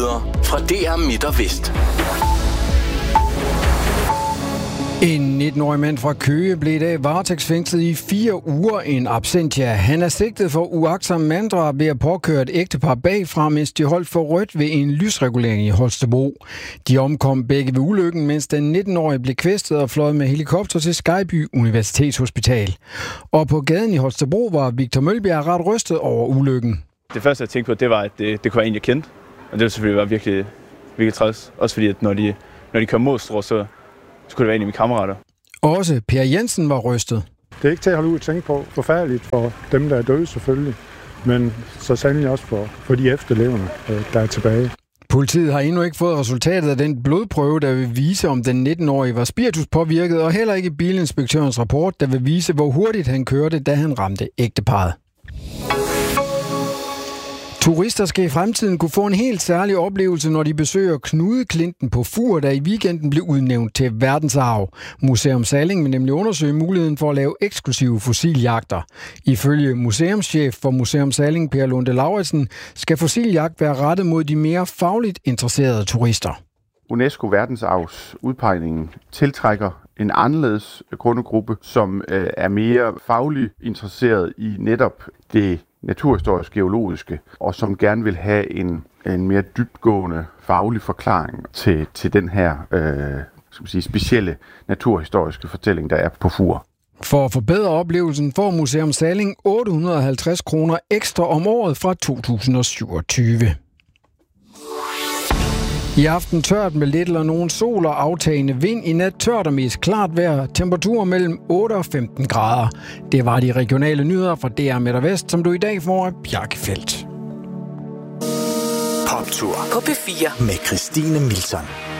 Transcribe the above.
nyheder fra DR Midt og Vest. En 19-årig mand fra Køge blev i dag varetægtsfængslet i 4 uger in absentia. Han er sigtet for uagtsom manddrab ved at påkøre et ægtepar bagfra, mens de holdt for rødt ved en lysregulering i Holstebro. De omkom begge ved ulykken, mens den 19-årige blev kvæstet og fløjet med helikopter til Skejby Universitetshospital. Og på gaden i Holstebro var Victor Mølbjerg ret rystet over ulykken. Det første, jeg tænkte på, det var, at det kunne være en, jeg kendte. Og det var selvfølgelig virkelig, virkelig træls. Også fordi, at når de kom mod Strå, så skulle det være en af mine kammerater. Også Per Jensen var rystet. Det er ikke til at holde ud at tænke på. Forfærdeligt for dem, der er døde selvfølgelig. Men så sandelig også for de efterlevende, der er tilbage. Politiet har endnu ikke fået resultatet af den blodprøve, der vil vise, om den 19-årige var spirituspåvirket, og heller ikke bilinspektørens rapport, der vil vise, hvor hurtigt han kørte, da han ramte ægteparret. Turister skal i fremtiden kunne få en helt særlig oplevelse, når de besøger Knudeklinten på Fur, der i weekenden blev udnævnt til verdensarv. Museum Salling vil nemlig undersøge muligheden for at lave eksklusive fossiljagter. Ifølge museumschef for Museum Salling, Per Lunde Lauritsen, skal fossiljagt være rettet mod de mere fagligt interesserede turister. UNESCO verdensarvs udpegningen tiltrækker en anderledes kundegruppe, som er mere fagligt interesseret i netop det naturhistorisk geologiske, og som gerne vil have en mere dybtgående faglig forklaring til den her specielle naturhistoriske fortælling, der er på Fur. For at forbedre oplevelsen får Museum Salling 850 kroner ekstra om året fra 2027. I aften tørt med lidt eller nogen sol og aftagende vind. I nat tørt og mest klart vejr. Temperaturer mellem 8 og 15 grader. Det var de regionale nyheder fra DR Midt og Vest, som du i dag får af Bjarke Feldt. Poptur på P4 med Christine Milson.